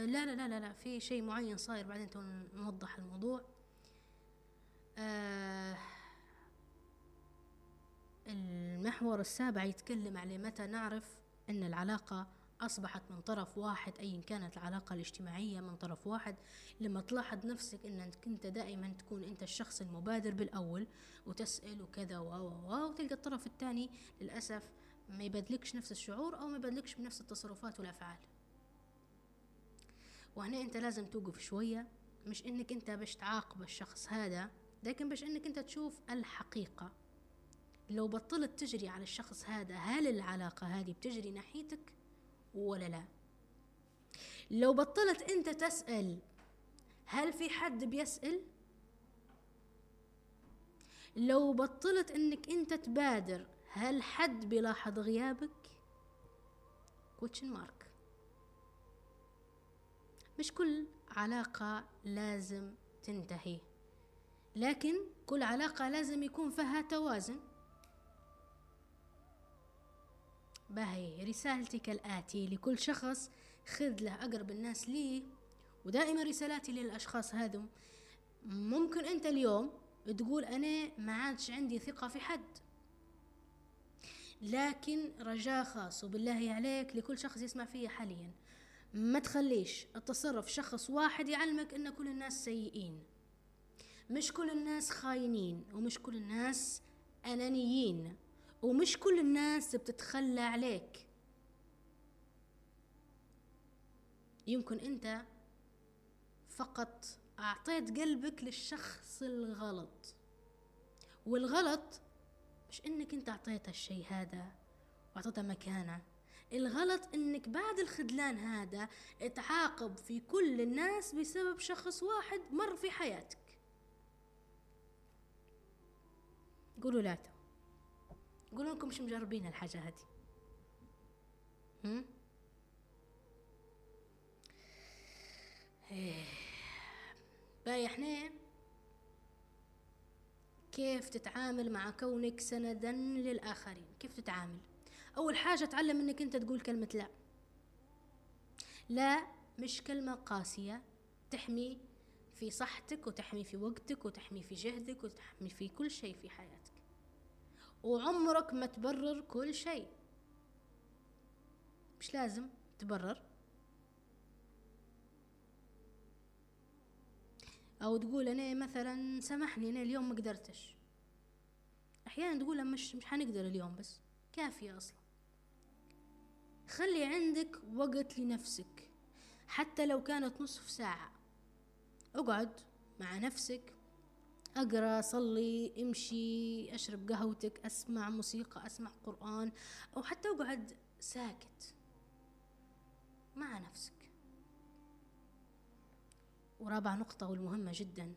لا لا لا لا لا، في شيء معين صاير بعدين نوضح الموضوع. المحور السابع يتكلم على متى نعرف أن العلاقة أصبحت من طرف واحد، أيا كانت العلاقة الاجتماعية من طرف واحد. لما تلاحظ نفسك أنك أنت دائما تكون أنت الشخص المبادر بالأول وتسأل وكذا وتلقى الطرف الثاني للأسف ما يبادلكش نفس الشعور أو ما يبادلكش بنفس التصرفات والأفعال. وهنا أنت لازم توقف شوية، مش أنك أنت باش تعاقب الشخص هذا، لكن باش أنك أنت تشوف الحقيقة. لو بطلت تجري على الشخص هذا، هل العلاقة هذه بتجري ناحيتك ولا لا؟ لو بطلت أنت تسأل هل في حد بيسأل؟ لو بطلت أنك أنت تبادر هل حد بيلاحظ غيابك؟ question mark. مش كل علاقة لازم تنتهي، لكن كل علاقة لازم يكون فيها توازن. باهي، رسالتي كالآتي لكل شخص: خذ له أقرب الناس ليه. ودائما رسالاتي للأشخاص هذم، ممكن أنت اليوم تقول أنا ما عادش عندي ثقة في حد، لكن رجاء خاص وبالله عليك لكل شخص يسمع فيه حاليا، ما تخليش التصرف شخص واحد يعلمك أن كل الناس سيئين. مش كل الناس خاينين، ومش كل الناس أنانيين، ومش كل الناس بتتخلى عليك. يمكن أنت فقط أعطيت قلبك للشخص الغلط، والغلط مش إنك أنت أعطيت الشيء هذا وأعطيته مكانه. الغلط إنك بعد الخذلان هذا تعاقب في كل الناس بسبب شخص واحد مر في حياتك. قولوا لا، قولوا لكم مش مجربين الحاجة هذه. باي، احنا كيف تتعامل مع كونك سندا للآخرين؟ كيف تتعامل؟ أول حاجة تعلم أنك أنت تقول كلمة لا. لا مش كلمة قاسية، تحمي في صحتك وتحمي في وقتك وتحمي في جهدك وتحمي في كل شيء في حياتك. وعمرك ما تبرر كل شيء، مش لازم تبرر. أو تقول أنا مثلا سامحني أنا اليوم ما قدرتش. أحيانا تقول مش حنقدر اليوم، بس كافية أصلا. خلي عندك وقت لنفسك، حتى لو كانت نصف ساعة. اقعد مع نفسك، اقرأ، صلي، امشي، اشرب قهوتك، اسمع موسيقى، اسمع قرآن، او حتى اقعد ساكت مع نفسك. ورابع نقطة والمهمة جدا،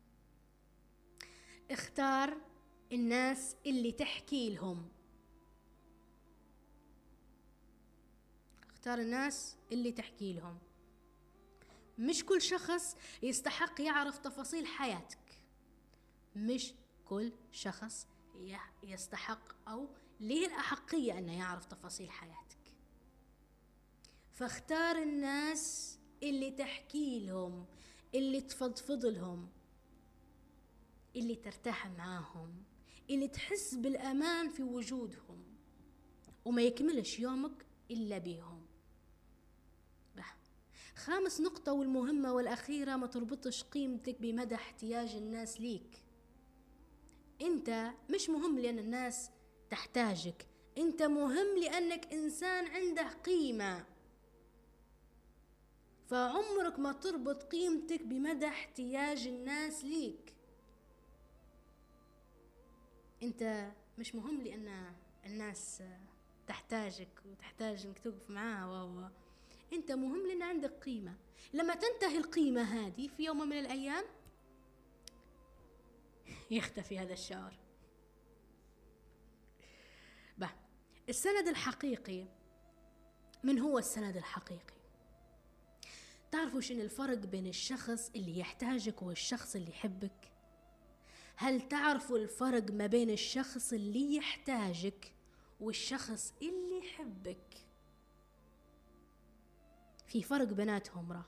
اختار الناس اللي تحكي لهم. اختار الناس اللي تحكي لهم. مش كل شخص يستحق يعرف تفاصيل حياتك، مش كل شخص يستحق أو ليه الأحقية أنه يعرف تفاصيل حياتك. فاختار الناس اللي تحكي لهم، اللي تفضفض لهم، اللي ترتاح معاهم، اللي تحس بالأمان في وجودهم، وما يكملش يومك إلا بيهم. خامس نقطة والمهمة والأخيرة، ما تربطش قيمتك بمدى احتياج الناس ليك. أنت مش مهم لأن الناس تحتاجك، أنت مهم لأنك إنسان عنده قيمة. فعمرك ما تربط قيمتك بمدى احتياج الناس ليك. أنت مش مهم لأن الناس تحتاجك وتحتاج أنك توقف معاها أنت مهم لأن عندك قيمة. لما تنتهي القيمة هذه في يوم من الأيام يختفي هذا الشعور. السند الحقيقي. من هو السند الحقيقي؟ تعرفوا شنو الفرق بين الشخص اللي يحتاجك والشخص اللي يحبك؟ هل تعرفوا الفرق ما بين الشخص اللي يحتاجك والشخص اللي يحبك؟ في فرق بيناتهم.